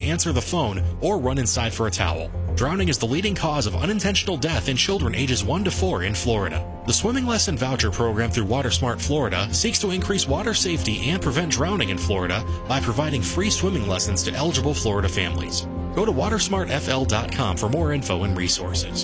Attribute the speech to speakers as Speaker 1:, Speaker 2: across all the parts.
Speaker 1: answer the phone or run inside for a towel. Drowning is the leading cause of unintentional death in children ages 1 to 4 in Florida. The Swimming Lesson Voucher Program through WaterSmart Florida seeks to increase water safety and prevent drowning in Florida by providing free swimming lessons to eligible Florida families. Go to watersmartfl.com for more info and resources.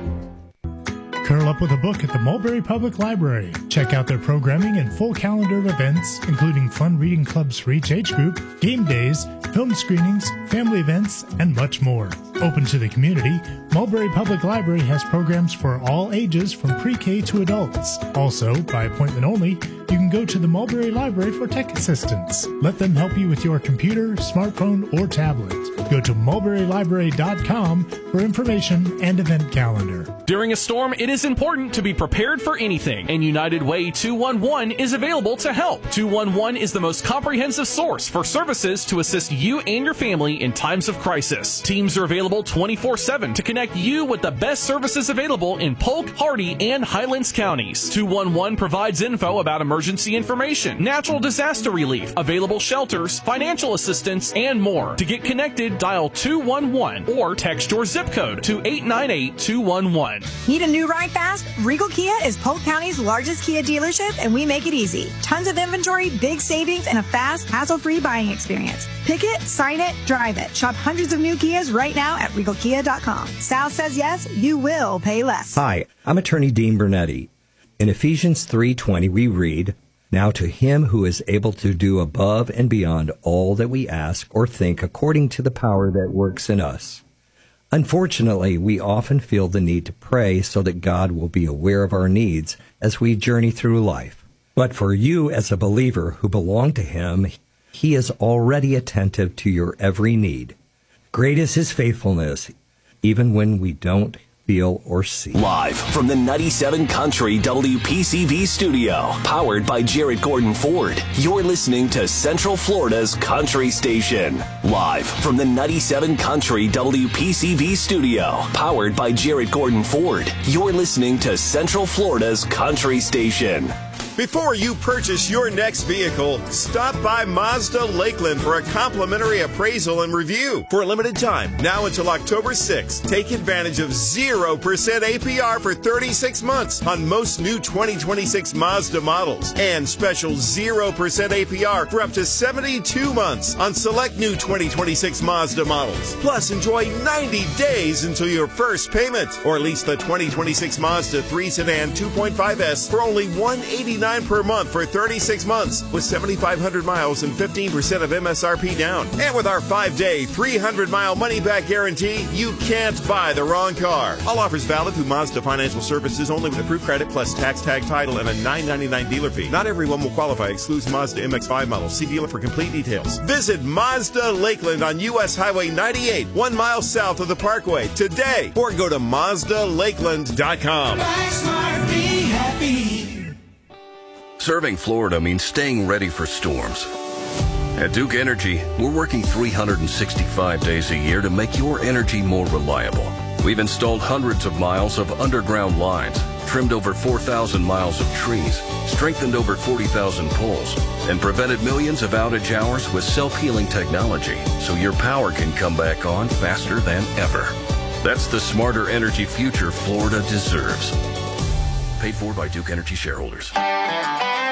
Speaker 2: Curl up with a book at the Mulberry Public Library. Check out their programming and full calendar of events, including fun reading clubs for each age group, game days, film screenings, family events, and much more. Open to the community, Mulberry Public Library has programs for all ages from pre-K to adults. Also, by appointment only, you can go to the Mulberry Library for tech assistance. Let them help you with your computer, smartphone, or tablet. Go to mulberrylibrary.com for information and event calendar.
Speaker 3: During a storm, it is important to be prepared for anything, and United Way 211 is available to help. 211 is the most comprehensive source for services to assist you and your family in times of crisis. Teams are available 24/7 to connect you with the best services available in Polk, Hardy, and Highlands counties. 211 provides info about emergency information, natural disaster relief, available shelters, financial assistance, and more. To get connected, dial 211 or text your zip code to 898-211.
Speaker 4: Need a new ride fast? Regal Kia is Polk County's largest Kia dealership, and we make it easy. Tons of inventory, big savings, and a fast, hassle-free buying experience. Pick it, sign it, drive it. Shop hundreds of new Kias right now at regalkia.com. Sal says yes, you will pay less.
Speaker 5: Hi, I'm attorney Dean Bernetti. In Ephesians 3:20 we read, "Now to him who is able to do above and beyond all that we ask or think according to the power that works in us." Unfortunately, we often feel the need to pray so that God will be aware of our needs as we journey through life. But for you as a believer who belong to him, he is already attentive to your every need. Great is his faithfulness, even when we don't feel or see.
Speaker 6: Live from the 97 Country WPCV studio, powered by Jarrett Gordon Ford, you're listening to Central Florida's Country Station. Live from the 97 Country WPCV studio, powered by Jarrett Gordon Ford, you're listening to Central Florida's Country Station.
Speaker 7: Before you purchase your next vehicle, stop by Mazda Lakeland for a complimentary appraisal and review. For a limited time, now until October 6th, take advantage of 0% APR for 36 months on most new 2026 Mazda models and special 0% APR for up to 72 months on select new 2026 Mazda models. Plus, enjoy 90 days until your first payment, or lease the 2026 Mazda 3 Sedan 2.5S for only $189 per month for 36 months with 7,500 miles and 15% of MSRP down. And with our 5-day, 300-mile money-back guarantee, you can't buy the wrong car. All offers valid through Mazda Financial Services only with approved credit plus tax tag title and a $9.99 dealer fee. Not everyone will qualify. Excludes Mazda MX-5 models. See dealer for complete details. Visit Mazda Lakeland on U.S. Highway 98, 1 mile south of the Parkway today, or go to MazdaLakeland.com.
Speaker 8: Be happy.
Speaker 9: Serving Florida means staying ready for storms. At Duke Energy, we're working 365 days a year to make your energy more reliable. We've installed hundreds of miles of underground lines, trimmed over 4,000 miles of trees, strengthened over 40,000 poles, and prevented millions of outage hours with self-healing technology so your power can come back on faster than ever. That's the smarter energy future Florida deserves. Paid for by Duke Energy shareholders.